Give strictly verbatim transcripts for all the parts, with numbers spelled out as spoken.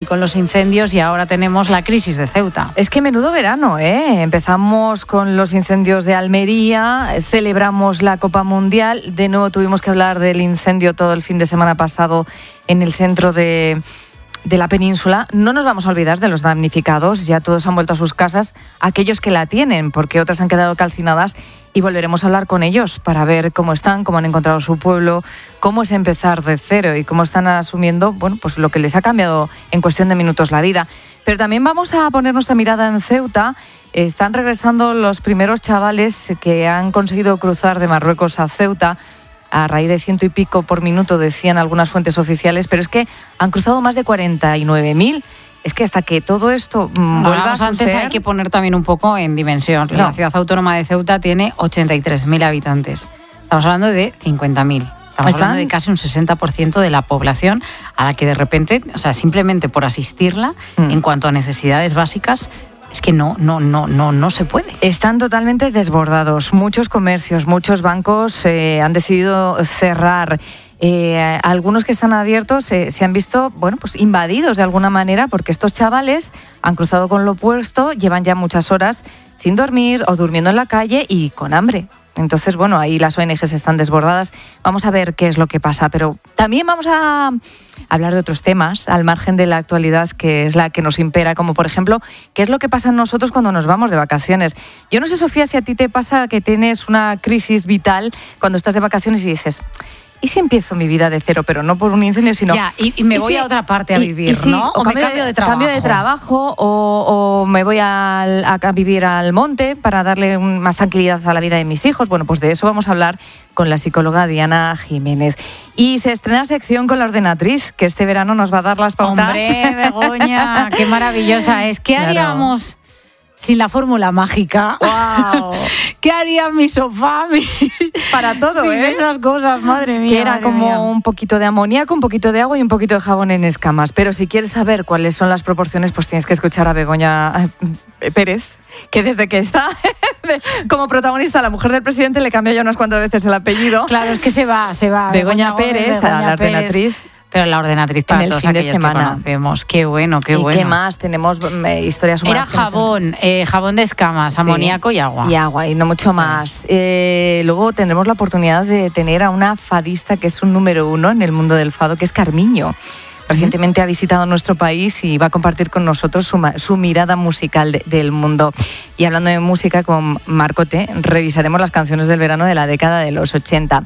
con los incendios y ahora tenemos la crisis de Ceuta. Es que menudo verano, ¿eh? Empezamos con los incendios de Almería, celebramos la Copa Mundial, de nuevo tuvimos que hablar del incendio todo el fin de semana pasado en el centro de, de la península. No nos vamos a olvidar de los damnificados, ya todos han vuelto a sus casas, aquellos que la tienen, porque otras han quedado calcinadas, y volveremos a hablar con ellos para ver cómo están, cómo han encontrado su pueblo, cómo es empezar de cero y cómo están asumiendo, bueno, pues lo que les ha cambiado en cuestión de minutos la vida. Pero también vamos a poner nuestra mirada en Ceuta. Están regresando los primeros chavales que han conseguido cruzar de Marruecos a Ceuta a raíz de ciento y pico por minuto, decían algunas fuentes oficiales, pero es que han cruzado más de cuarenta y nueve mil. Es que hasta que todo esto mmm, vuelva a su antes ser... hay que poner también un poco en dimensión. No. La ciudad autónoma de Ceuta tiene ochenta y tres mil habitantes. Estamos hablando de cincuenta mil. Estamos ¿Están? hablando de casi un sesenta por ciento de la población a la que de repente, o sea, simplemente por asistirla mm. en cuanto a necesidades básicas, es que no, no, no, no, no se puede. Están totalmente desbordados. Muchos comercios, muchos bancos eh, han decidido cerrar. Eh, algunos que están abiertos eh, se han visto, bueno, pues invadidos de alguna manera, porque estos chavales han cruzado con lo opuesto, llevan ya muchas horas sin dormir o durmiendo en la calle y con hambre. Entonces, bueno, ahí las O N Ges están desbordadas. Vamos a ver qué es lo que pasa, pero también vamos a hablar de otros temas al margen de la actualidad, que es la que nos impera, como por ejemplo, qué es lo que pasa en nosotros cuando nos vamos de vacaciones. Yo no sé, Sofía, si a ti te pasa que tienes una crisis vital cuando estás de vacaciones y dices... ¿Y si empiezo mi vida de cero, pero no por un incendio, sino... Ya, y, y me ¿y voy si, a otra parte a y, vivir, y si, ¿no? O, o me cambio cambio de trabajo. Cambio de trabajo, o, o me voy al, a, a vivir al monte para darle un, más tranquilidad a la vida de mis hijos. Bueno, pues de eso vamos a hablar con la psicóloga Diana Jiménez. Y se estrena sección con la ordenatriz, que este verano nos va a dar las pautas. ¡Hombre, Begoña! ¡Qué maravillosa es! ¿Qué Claro. haríamos sin la fórmula mágica? ¡Wow! ¿Qué haría mi sofá? Mi... Para todo, sin ¿eh? esas cosas, madre mía. Que era madre como mía. un poquito de amoníaco, un poquito de agua y un poquito de jabón en escamas. Pero si quieres saber cuáles son las proporciones, pues tienes que escuchar a Begoña Pérez, que desde que está como protagonista, la mujer del presidente, le cambió ya unas cuantas veces el apellido. Claro, es que se va, se va. Begoña, Begoña Pérez, Begoña a la Pérez. ordenatriz. Pero la ordenatriz para en el todos fin de aquellos semana. que conocemos. Qué bueno, qué ¿Y bueno. qué más? Tenemos eh, historias humanas. Era que nos- jabón, eh, jabón de escamas, Sí. amoníaco y agua. Y agua, y no mucho más. Eh, luego tendremos la oportunidad de tener a una fadista que es un número uno en el mundo del fado, que es Carmiño. Recientemente ha visitado nuestro país y va a compartir con nosotros su, ma- su mirada musical de- del mundo. Y hablando de música, con Marcote, revisaremos las canciones del verano de la década de los ochenta.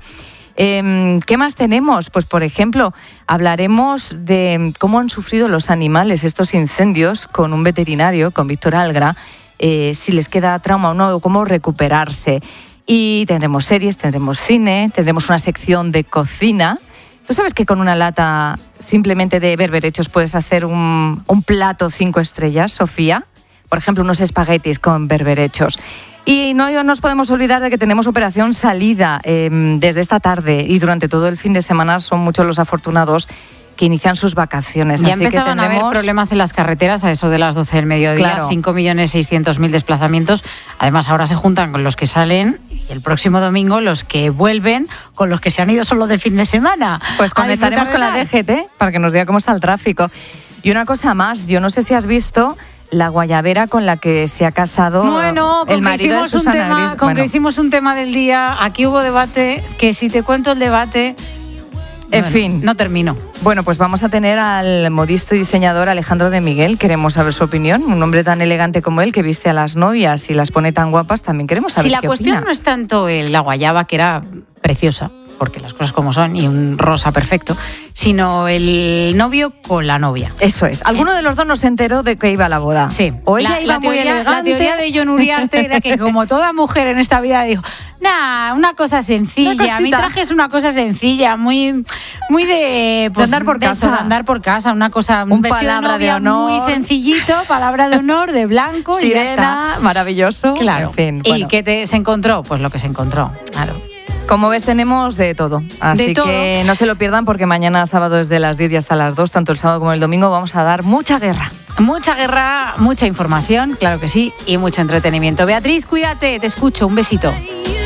Eh, ¿Qué más tenemos? Pues, por ejemplo, hablaremos de cómo han sufrido los animales estos incendios con un veterinario, con Víctor Algra, eh, si les queda trauma o no, o cómo recuperarse. Y tendremos series, tendremos cine, tendremos una sección de cocina. ¿Tú sabes que con una lata simplemente de berberechos puedes hacer un, un plato cinco estrellas, Sofía? Por ejemplo, unos espaguetis con berberechos. Y no nos podemos olvidar de que tenemos operación salida eh, desde esta tarde y durante todo el fin de semana son muchos los afortunados que inician sus vacaciones. Ya Así empezaban que tendremos... a haber problemas en las carreteras a eso de las doce del mediodía, Claro. cinco millones seiscientos mil desplazamientos. Además, ahora se juntan con los que salen y el próximo domingo los que vuelven con los que se han ido solo de fin de semana. Pues A conectaremos con disfrutar la de D G T para que nos diga cómo está el tráfico. Y una cosa más, yo no sé si has visto la guayabera con la que se ha casado Bueno, con el que marido de hicimos un Susana tema, Griso. con Bueno, que hicimos un tema del día, aquí hubo debate, que si te cuento el debate, en bueno, fin. no termino. Bueno, pues vamos a tener al modisto y diseñador Alejandro de Miguel. Queremos saber su opinión. Un hombre tan elegante como él, que viste a las novias y las pone tan guapas, también queremos saber Si la qué cuestión opina. no es tanto el- la guayaba, que era preciosa, porque las cosas como son, y un rosa perfecto, sino el novio con la novia. Eso es. Alguno de los dos no se enteró de que iba a la boda. Sí. O ella la, iba la muy teoría, elegante. La teoría de Jon Uriarte era que, como toda mujer en esta vida, dijo, nah, una cosa sencilla, Una mi cosita. traje es una cosa sencilla, muy, muy de, pues, De andar por de eso, casa. de andar por casa, una cosa, un, Un vestido palabra de de novia honor. muy sencillito, palabra de honor, de blanco y ya está. Sirena, maravilloso. Claro. En fin, ¿Y bueno. qué te, se encontró? Pues lo que se encontró, claro. Como ves, tenemos de todo. Así De todo. que no se lo pierdan porque mañana sábado desde las diez y hasta las dos, tanto el sábado como el domingo, vamos a dar mucha guerra. Mucha guerra, mucha información, claro que sí, y mucho entretenimiento. Beatriz, cuídate, te escucho, un besito.